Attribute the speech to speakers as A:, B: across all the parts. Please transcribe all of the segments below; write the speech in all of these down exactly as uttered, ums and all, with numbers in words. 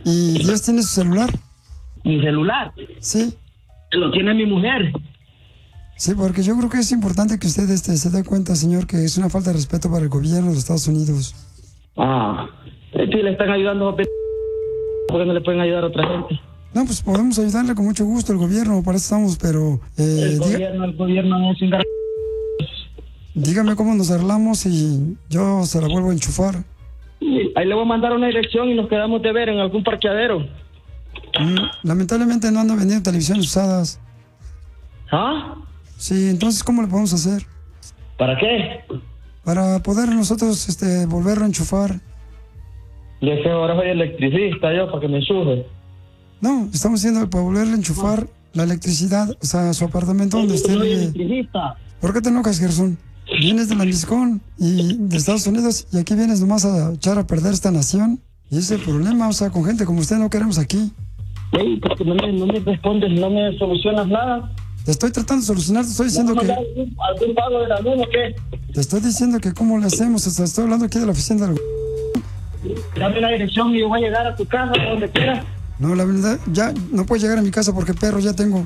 A: ¿Y Dios tiene su celular?
B: ¿Mi celular?
A: Sí.
B: Lo tiene mi mujer.
A: Sí, porque yo creo que es importante que usted este, se dé cuenta, señor, que es una falta de respeto para el gobierno de los Estados Unidos.
B: Ah, si le están ayudando a p... ¿por qué no le pueden ayudar a otra gente?
A: No, pues podemos ayudarle con mucho gusto al gobierno, para eso estamos, pero... Eh,
B: el
A: diga,
B: gobierno, el gobierno es un...
A: Dígame cómo nos arreglamos y yo se la vuelvo a enchufar.
B: Ahí le voy a mandar una dirección y nos quedamos de ver en algún parqueadero.
A: Mm, lamentablemente no ando vendiendo televisiones usadas.
B: ¿Ah?
A: Sí, entonces, ¿cómo le podemos hacer?
B: ¿Para qué?
A: Para poder nosotros este, volverlo a enchufar.
B: Le sé, ahora soy electricista yo, para que me enchufe.
A: No, estamos haciendo para volverle a enchufar la electricidad, o sea, su apartamento donde usted
B: soy
A: vive.
B: electricista.
A: ¿Por qué te enojas, Gerson? Vienes de la Miscón y de Estados Unidos y aquí vienes nomás a echar a perder esta nación. Y ese es el problema, o sea, con gente como usted no queremos aquí.
B: Ey, porque no me, no me respondes, no me solucionas nada.
A: Te estoy tratando de solucionar, te estoy diciendo que...
B: ¿Algún, algún pago de la luz o qué?
A: Te estoy diciendo que cómo le hacemos, o sea, estoy hablando aquí de la oficina del...
B: Dame la dirección y yo voy a llegar a tu casa, a donde quieras.
A: No, la verdad, ya no puedes llegar a mi casa porque perro ya tengo.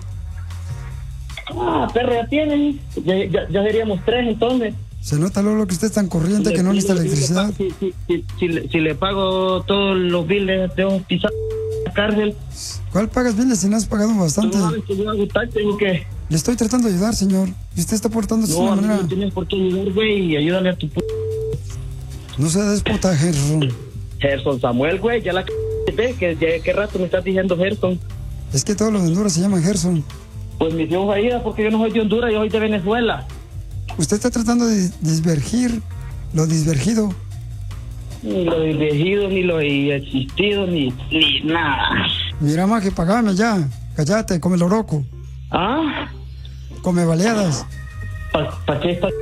B: Ah, perro ya tienes. Ya, ya, ya seríamos tres entonces.
A: Se nota luego que usted es tan corriente que no necesita electricidad.
B: Si, si, si, si, le, si le pago todos los biles de un pisar la cárcel.
A: ¿Cuál pagas biles si no has pagado bastante?
B: No, que yo hago taxi, ¿o qué?
A: Le estoy tratando de ayudar, señor. Y usted está portándose de
B: No,
A: una manera...
B: no tienes por qué ayudar, güey, y ayúdale a tu p...
A: No se déspota, Gerson.
B: Gerson Samuel, güey, ya la c... ve, que ya qué rato me estás diciendo Gerson.
A: Es que todos los de Honduras se llaman Gerson.
B: Pues mi Dios ahí, porque yo no soy de Honduras, yo soy de Venezuela.
A: Usted está tratando de disvergir lo disvergido.
B: Ni lo elegido, ni lo he existido, ni, ni nada.
A: Mira, más que pagame ya. Cállate, come loroco.
B: ¿Ah?
A: Come baleadas.
B: ¿Para pa qué está?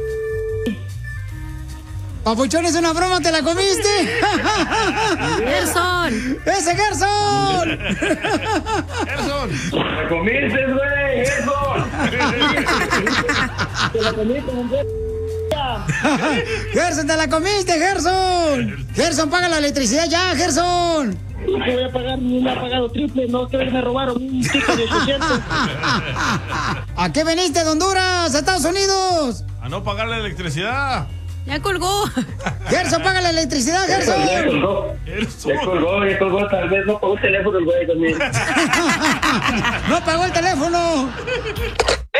A: Papuchón, es una broma, ¿te la comiste?
C: ¡Gerson!
A: ¡Ese Gerson!
D: ¡Gerson!
B: ¡Me comiste, güey! ¡Gerson! ¡Te la comiste, hombre!
A: ¡Gerson, te la comiste, Gerson! ¡Gerson, paga la electricidad ya, Gerson!
B: ¿Qué voy a pagar? Ni me ha pagado triple, no, que me robaron un ticket de ochocientos.
A: ¿A qué veniste de Honduras, a Estados Unidos?
D: A no pagar la electricidad.
C: Ya colgó.
A: Gerson, paga la electricidad, Gerson.
B: Ya colgó, ya colgó, ya colgó, tal vez no pagó el teléfono el güey también.
A: No pagó el teléfono.